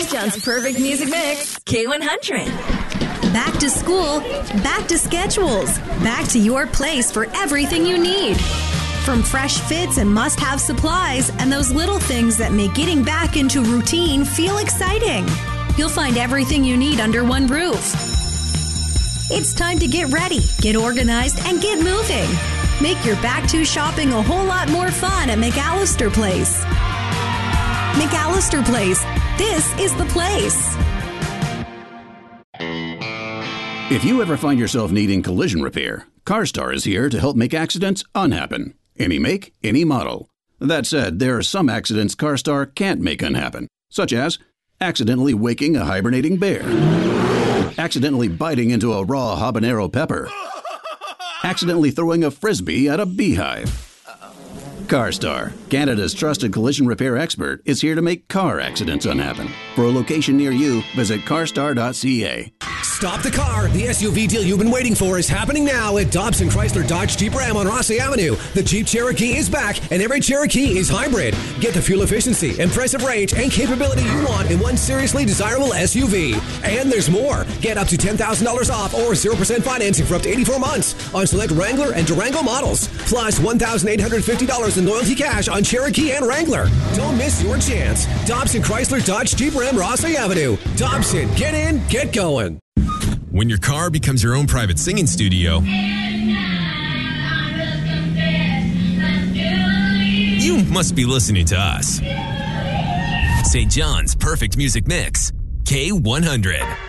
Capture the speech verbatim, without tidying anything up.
St. John's Perfect Music Mix, K one hundred. Back to school, back to schedules, back to your place for everything you need. From fresh fits and must-have supplies and those little things that make getting back into routine feel exciting. You'll find everything you need under one roof. It's time to get ready, get organized, and get moving. Make your back-to shopping a whole lot more fun at McAllister Place. McAllister Place. This is the place. If you ever find yourself needing collision repair, CarStar is here to help make accidents unhappen. Any make, any model. That said, there are some accidents CarStar can't make unhappen, such as accidentally waking a hibernating bear, accidentally biting into a raw habanero pepper, accidentally throwing a frisbee at a beehive. CarStar, Canada's trusted collision repair expert, is here to make car accidents unhappen. For a location near you, visit carstar dot c a. Stop the car. The S U V deal you've been waiting for is happening now at Dobson Chrysler Dodge Jeep Ram on Rossley Avenue. The Jeep Cherokee is back, and every Cherokee is hybrid. Get the fuel efficiency, impressive range, and capability you want in one seriously desirable S U V. And there's more. Get up to ten thousand dollars off or zero percent financing for up to eighty-four months on select Wrangler and Durango models. Plus one thousand eight hundred fifty dollars in loyalty cash on Cherokee and Wrangler. Don't miss your chance. Dobson Chrysler Dodge Jeep Ram Rossley Avenue. Dobson, get in, get going. When your car becomes your own private singing studio, you must be listening to us. Saint John's Perfect Music Mix, K one hundred.